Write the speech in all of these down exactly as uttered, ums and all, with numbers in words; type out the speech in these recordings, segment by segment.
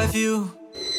drive you.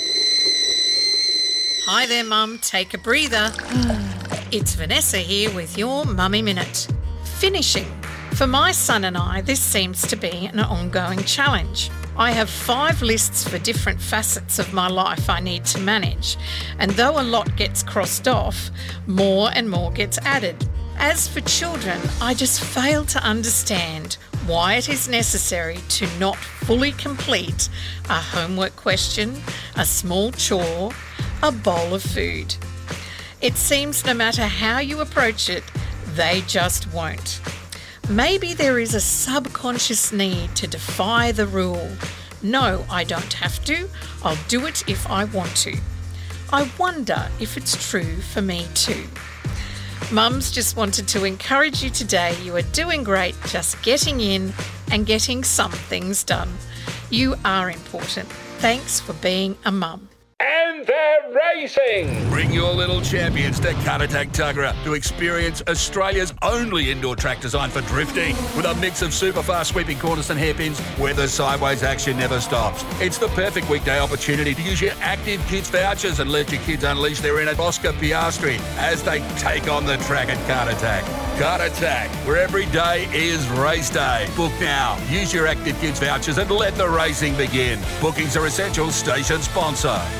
Hi there, Mum. Take a breather. It's Vanessa here with your Mummy Minute. Finishing. For my son and I, this seems to be an ongoing challenge. I have five lists for different facets of my life I need to manage, and though a lot gets crossed off, more and more gets added. As for children, I just fail to understand why it is necessary to not fully complete a homework question, a small chore, a bowl of food. It seems no matter how you approach it, they just won't. Maybe there is a subconscious need to defy the rule. No, I don't have to. I'll do it if I want to. I wonder if it's true for me too. Mums just wanted to encourage you today. You are doing great, just getting in and getting some things done. You are important. Thanks for being a mum. And they're racing! Bring your little champions to Caratak Tuggerah to experience Australia's only indoor track designed for drifting. With a mix of super fast sweeping corners and hairpins where the sideways action never stops. It's the perfect weekday opportunity to use your Active Kids vouchers and let your kids unleash their inner Oscar Piastri as they take on the track at Caratak. Caratak, where every day is race day. Book now. Use your Active Kids vouchers and let the racing begin. Bookings are essential. Station sponsor.